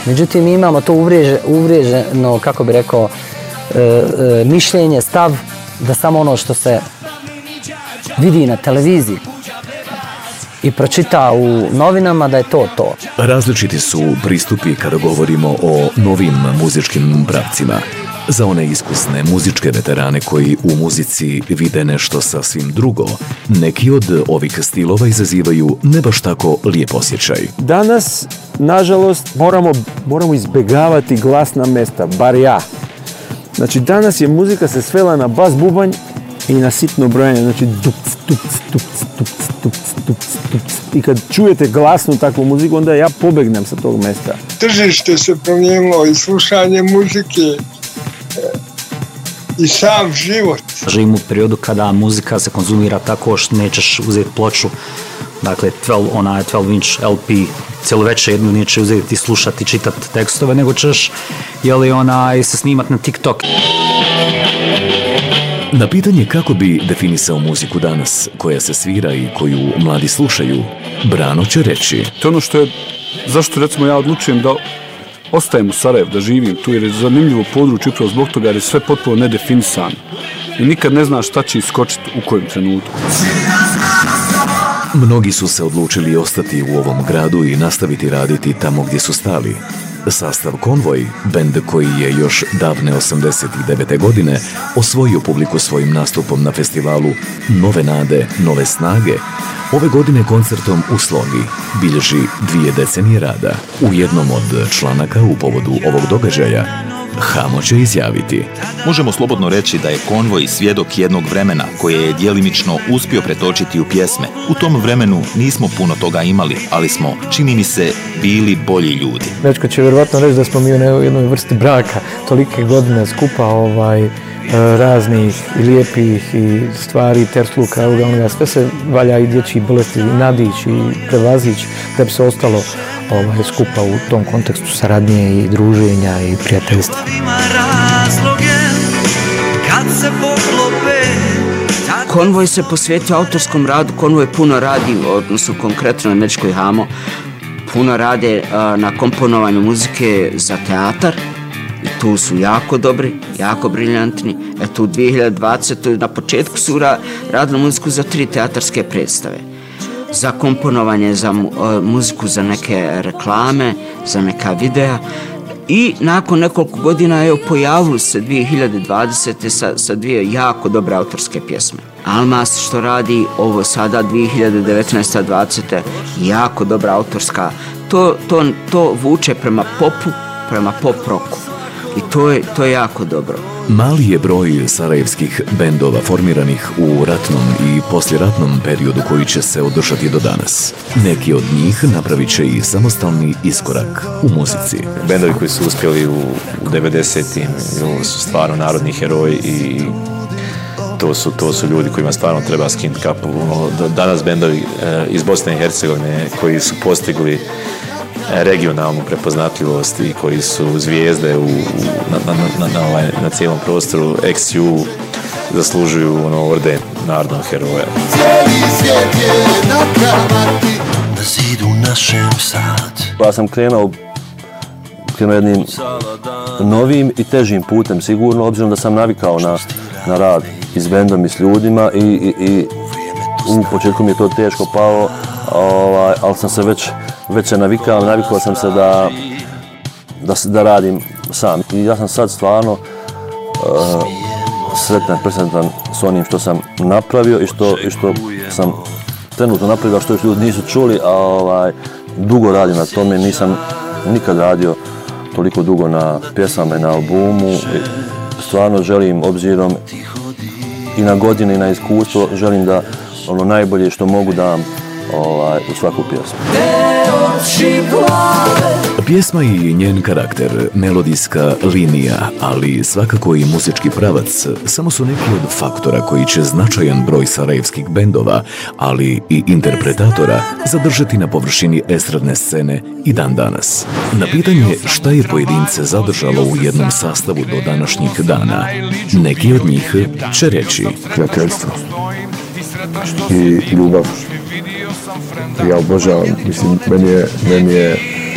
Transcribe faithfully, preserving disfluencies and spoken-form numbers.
Međutim, mi imamo to uvriježe, uvriježeno, kako bi rekao, e, e, mišljenje, stav da samo ono što se vidi na televiziji i pročita u novinama da je to to. Različiti su pristupi kada govorimo o novim muzičkim pravcima. Za one iskusne muzičke veterane koji u muzici vide nešto sasvim drugo, neki od ovih stilova izazivaju ne baš tako lijep osjećaj. Danas, nažalost, moramo, moramo izbjegavati glasna mesta, bar ja. Znači, danas je muzika se svela na bas bubanj i na sitno brojanje, znači dupc, dupc, dupc, dupc, dupc, dupc, dupc. I kad čujete glasnu takvu muziku, onda ja pobegnem sa tog mesta. Tržište se promijenilo i slušanje muzike i sam život. Živim u periodu kada muzika se konzumira tako što nećeš uzeti ploču, dakle dvanaest, ona je dvanaest inch L P, cijelo večer jednu neće uzeti slušati, čitati tekstove, nego ćeš jeli onaj, se snimati na TikTok. Na pitanje kako bi definisao muziku danas, koja se svira i koju mladi slušaju, Brano će reći. To je ono što je, zašto recimo ja odlučujem da ostajem u Sarajevu, da živim tu, jer je zanimljivo područje upravo zbog toga jer je sve potpuno nedefinisano. I nikad ne znaš šta će iskočiti u kojem trenutku. Mnogi su se odlučili ostati u ovom gradu i nastaviti raditi tamo gdje su stali. Sastav Konvoj, bend koji je još davne osamdeset devete godine osvojio publiku svojim nastupom na festivalu Nove nade, nove snage, ove godine koncertom u Slogi bilježi dvije decenije rada. U jednom od članaka u povodu ovog događaja Hamo će izjaviti. Možemo slobodno reći da je Konvoj svjedok jednog vremena koje je djelimično uspio pretočiti u pjesme. U tom vremenu nismo puno toga imali, ali smo, čini mi se, bili bolji ljudi. Dečko će vjerovatno reći da smo mi u jednoj vrsti braka, tolike godine skupa ovaj, raznih i lijepih i stvari, tersluka, onoga, sve se valja i dječji bolesti i nadići i prevazići da bi se ostalo ovaj, skupa u tom kontekstu saradnje i druženja i prijateljstva. Konvoj se posvetio autorskom radu, Konvoj puno radi, odnosno konkretno na Medičkoj Hamo, puno rade a, na komponovanju muzike za teatar. I tu su jako dobri, jako briljantni. Eto u dvije hiljade dvadesete na početku su radili muziku za tri teatarske predstave. Za komponovanje, za mu, uh, muziku za neke reklame, za neka videa. I nakon nekoliko godina evo, pojavili se dvije hiljade dvadesete sa, sa dvije jako dobre autorske pjesme. Almas što radi ovo sada dvije hiljade devetnaeste dvadesete jako dobra autorska. To, to, to vuče prema popu, prema pop roku. I to je, to je jako dobro. Mali je broj sarajevskih bendova formiranih u ratnom i posljeratnom periodu koji će se održati do danas. Neki od njih napravit će i samostalni iskorak u muzici. Bendovi koji su uspjeli u, u devedesetim su stvarno narodni heroji i to su, to su ljudi kojima stvarno treba skinuti kapu. Danas bendovi e, iz Bosne i Hercegovine koji su postigli regionalnu prepoznatljivost i koji su zvijezde u, u, na, na, na, na, ovaj, na cijelom prostoru X U zaslužuju ono orden narodnog heroja. Ja sam krenuo, krenuo jednim novim i težim putem sigurno, obzirom da sam navikao na, na rad i s bendom i s ljudima i, i, i u početku mi je to teško pao, ovaj, ali sam se već već se navikao, navikao sam se da, da, da radim sam. I ja sam sad stvarno uh, sretan, presretan s onim što sam napravio i što, i što sam trenutno napravio, što još ljudi nisu čuli, a ovaj, dugo radim na tome, nisam nikad radio toliko dugo na pjesama i na albumu. I stvarno želim, obzirom i na godine i na iskustvo, želim da ono najbolje što mogu dam ovaj, u svaku pjesmu. Pjesma i njen karakter, melodijska linija, ali svakako i muzički pravac, samo su neki od faktora koji će značajan broj sarajevskih bendova, ali i interpretatora zadržati na površini estradne scene i dan danas. Na pitanje šta je pojedince zadržalo u jednom sastavu do današnjih dana, neki od njih će reći: prijateljstvo i ljubav. Ja obožavam, mislim, meni je, meni je